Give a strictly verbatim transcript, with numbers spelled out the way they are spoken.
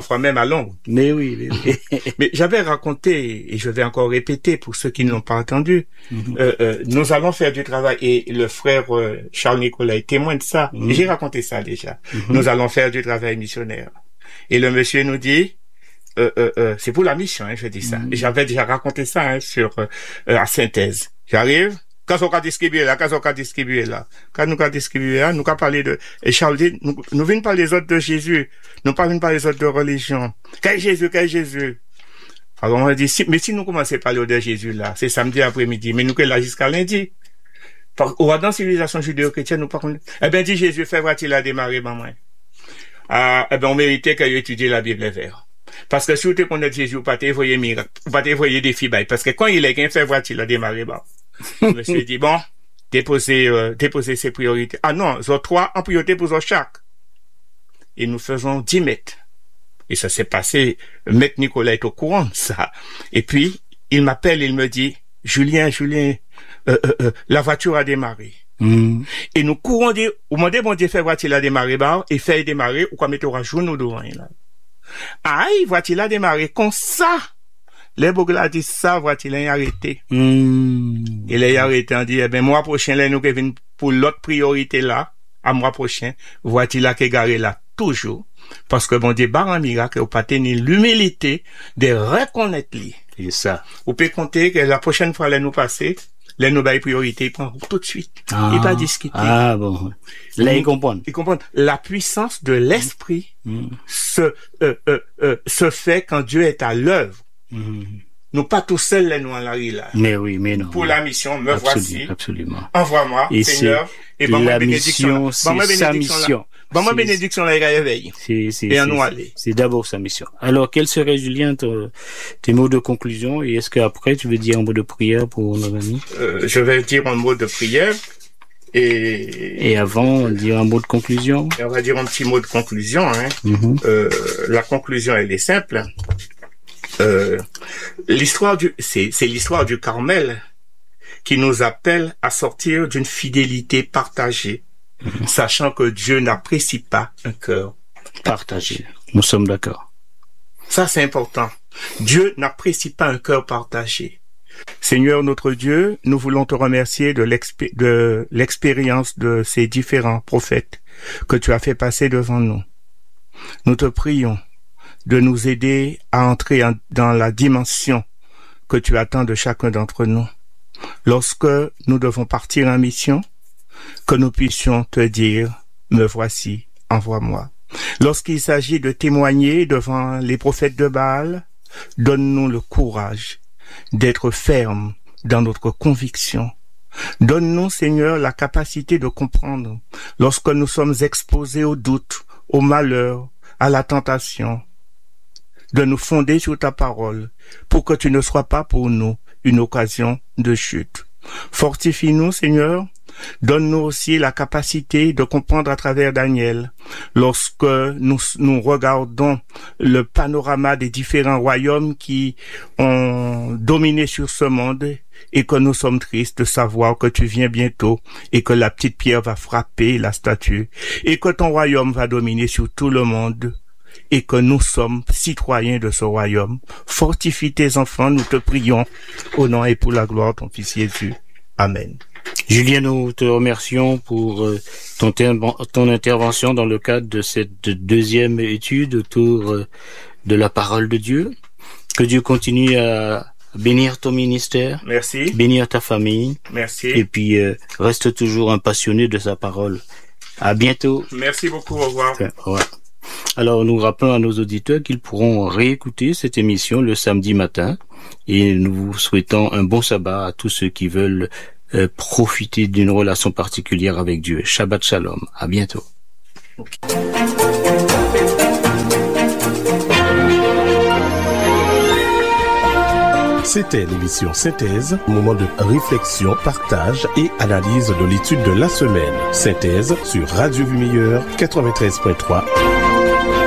parfois même à Londres. Mais oui, mais oui. Mais j'avais raconté, et je vais encore répéter pour ceux qui ne l'ont pas entendu, mm-hmm. euh, euh, nous allons faire du travail, et le frère euh, Charles Nicolas est témoin de ça. Mm-hmm. J'ai raconté ça déjà. Mm-hmm. Nous allons faire du travail missionnaire. Et le monsieur nous dit, euh, euh, euh, c'est pour la mission, hein, je dis ça. Mm-hmm. J'avais déjà raconté ça hein, sur euh, à Synthèse. J'arrive. Quand on a distribué là, quand on a distribué là, quand nous a distribué là, nous avons parlé de, et Charles dit, nous, nous venons parler des autres de Jésus, nous pas venons parler des autres de religion. Qu'est Jésus, qu'est Jésus? Alors on a dit, si, mais si nous commençons à parler de Jésus là, c'est samedi après-midi, mais nous que là jusqu'à lundi. Par, ou dans la civilisation judéo-chrétienne, nous pas qu'on, eh ben, dit Jésus, fait voir-il a démarré, maman. Ah, eh ben, on méritait qu'il ait étudié la Bible vert. Parce que si vous te connaissez Jésus, vous pas te voyez miracle, vous pas te voyez des filles, parce que quand il est qu'un fait voir-il a démarré, bah. Je me suis dit, bon, déposer, euh, déposer ses priorités. Ah non, ils ont trois en priorité pour eux chaque. Et nous faisons dix mètres. Et ça s'est passé, Maître Nicolas est au courant de ça. Et puis, il m'appelle, il me dit, Julien, Julien, euh, euh, euh, la voiture a démarré. Mm. Et nous courons dire, au moment où mon Dieu fait voiture a démarré, bah, et fait démarrer, ou quoi mettre au genou devant, là. Aïe, voiture a démarré comme ça. Les bougla a dit ça, voiture l'a arrêté. Mm. Et l'a arrêté, on dit, eh ben, mois prochain, là, nous, venons pour l'autre priorité là, à mois prochain, voiture là, qui est garée là, toujours. Parce que bon Dieu, bar un miracle, ou pas tenir l'humilité de reconnaître lui. Et ça. Vous pouvez compter que la prochaine fois, là, nous passer, là, nous, bail priorité, il prend tout de suite. Ah. Il pas discuter. Ah, bon. Là, il comprend. Il comprend. La puissance de l'esprit mm. se, euh, euh, euh, se fait quand Dieu est à l'œuvre. Mmh. Nous pas tout seuls les nous en la rue là. Mais oui, mais non. Pour oui. la mission, me absolument, voici. Absolument. Envoie-moi, et Seigneur. Et bon, la bénédiction. mission, c'est bon, sa mission. Bon, ma bénédiction là, il réveille. C'est, c'est, et à nous aller. C'est d'abord sa mission. Alors, quel serait, Julien, ton, tes mots de conclusion? Et est-ce qu'après, tu veux dire un mot de prière pour nos amis? Euh, je vais dire un mot de prière. Et, et avant, on va dire un mot de conclusion. Et on va dire un petit mot de conclusion, hein. Mm-hmm. Euh, la conclusion, elle est simple. Euh, l'histoire du, c'est, c'est l'histoire du Carmel qui nous appelle à sortir d'une fidélité partagée, mmh. sachant que Dieu n'apprécie pas un cœur partagé. Nous sommes d'accord. Ça, c'est important. Dieu n'apprécie pas un cœur partagé. Seigneur notre Dieu, nous voulons te remercier de, l'expé- de l'expérience de ces différents prophètes que tu as fait passer devant nous. Nous te prions de nous aider à entrer en, dans la dimension que tu attends de chacun d'entre nous. Lorsque nous devons partir en mission, que nous puissions te dire, me voici, envoie-moi. Lorsqu'il s'agit de témoigner devant les prophètes de Baal, donne-nous le courage d'être fermes dans notre conviction. Donne-nous, Seigneur, la capacité de comprendre lorsque nous sommes exposés au doute, au malheur, à la tentation, de nous fonder sur ta parole, pour que tu ne sois pas pour nous une occasion de chute. Fortifie-nous, Seigneur. Donne-nous aussi la capacité de comprendre à travers Daniel, lorsque nous, nous regardons le panorama des différents royaumes qui ont dominé sur ce monde et que nous sommes tristes de savoir que tu viens bientôt et que la petite pierre va frapper la statue et que ton royaume va dominer sur tout le monde et que nous sommes citoyens de ce royaume. Fortifie tes enfants, nous te prions, au nom et pour la gloire de ton Fils Jésus. Amen. Julien, nous te remercions pour euh, ton, ter- ton intervention dans le cadre de cette deuxième étude autour euh, de la parole de Dieu. Que Dieu continue à bénir ton ministère. Merci. Bénir ta famille. Merci. Et puis, euh, reste toujours un passionné de sa parole. À bientôt. Merci beaucoup, au revoir. Enfin, ouais. Alors, nous rappelons à nos auditeurs qu'ils pourront réécouter cette émission le samedi matin et nous vous souhaitons un bon sabbat à tous ceux qui veulent euh, profiter d'une relation particulière avec Dieu. Shabbat Shalom. À bientôt. Okay. C'était l'émission Synthèse, moment de réflexion, partage et analyse de l'étude de la semaine. Synthèse sur Radio Vie Meilleure quatre-vingt-treize point trois.